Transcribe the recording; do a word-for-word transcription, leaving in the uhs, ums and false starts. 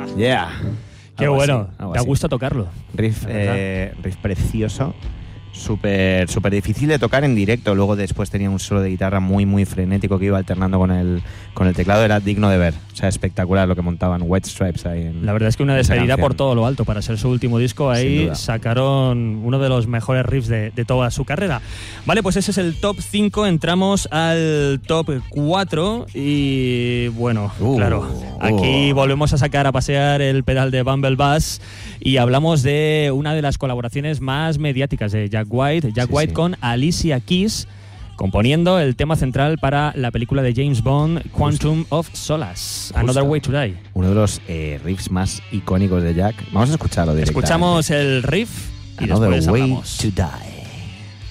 Yeah. Qué Algo bueno, así, algo te así. gusta tocarlo. Riff, eh, riff precioso, súper súper difícil de tocar en directo. Luego después tenía un solo de guitarra muy muy frenético que iba alternando con el, con el teclado. Era digno de ver, o sea, espectacular lo que montaban White Stripes ahí en, La verdad es que una en esa despedida canción. por todo lo alto. Para ser su último disco, Sin ahí duda. sacaron uno de los mejores riffs de, de toda su carrera. Vale, pues ese es el top cinco. Entramos al top cuatro. Y bueno, Uh, claro, aquí uh. volvemos a sacar a pasear el pedal de Bumble Bass y hablamos de una de las colaboraciones más mediáticas de Jack White. Jack Sí, White sí. con Alicia Keys, componiendo el tema central para la película de James Bond, Quantum of Solace, Another Way to Die. Uno de los eh, riffs más icónicos de Jack. Vamos a escucharlo directamente. Escuchamos el riff y Another después Way hablamos. to Die.